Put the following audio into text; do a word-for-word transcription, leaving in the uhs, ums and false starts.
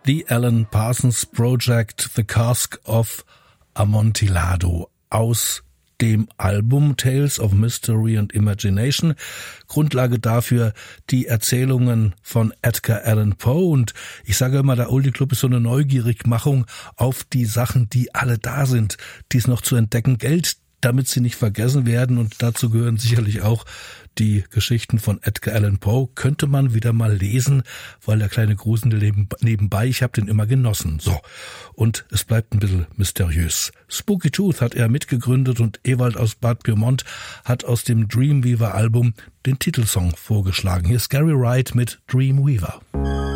The Alan Parsons Project, The Cask of Amontillado aus dem Album Tales of Mystery and Imagination. Grundlage dafür die Erzählungen von Edgar Allan Poe. Und ich sage immer, der Oldie Club ist so eine Neugierigmachung auf die Sachen, die alle da sind, die es noch zu entdecken gilt, damit sie nicht vergessen werden. Und dazu gehören sicherlich auch die Geschichten von Edgar Allan Poe. Könnte man wieder mal lesen, weil der kleine Grusel nebenbei, ich habe den immer genossen. So, und es bleibt ein bisschen mysteriös. Spooky Tooth hat er mitgegründet und Ewald aus Bad Pyrmont hat aus dem Dreamweaver Album den Titelsong vorgeschlagen. Hier ist Gary Wright mit Dreamweaver.